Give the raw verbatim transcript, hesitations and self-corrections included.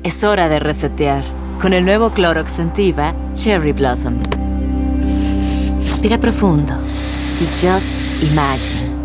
Es hora de resetear. Con el nuevo Clorox Scentiva Cherry Blossom. Respira profundo y just imagine.